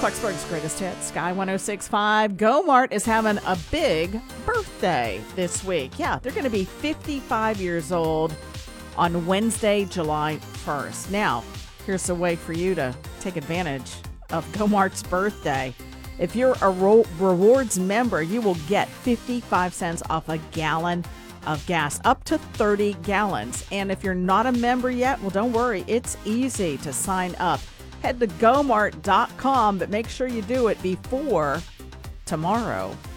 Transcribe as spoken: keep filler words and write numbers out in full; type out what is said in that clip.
Clarksburg's greatest hits, Sky one oh six point five. Go-Mart is having a big birthday this week. Yeah, they're going to be fifty-five years old on Wednesday, July first. Now, here's a way for you to take advantage of Go-Mart's birthday. If you're a Ro- rewards member, you will get fifty-five cents off a gallon of gas, up to thirty gallons. And if you're not a member yet, well, don't worry. It's easy to sign up. Head to go mart dot com, but make sure you do it before tomorrow.